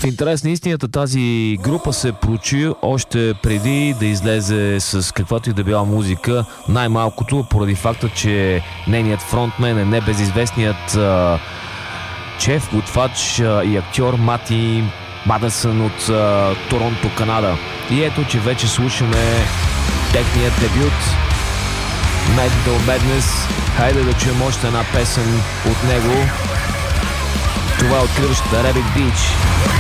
В интерес на истината тази група се прочи още преди да излезе с каквато и да била музика, най-малкото поради факта, че нейният фронтмен е небезизвестният шеф, готвач и актьор Мати Мадъсън от Торонто, Канада. И ето, че вече слушаме техният дебют Mental Madness. Хайде да чуем още една песен от него. Това е откриващата Rabbit Beach.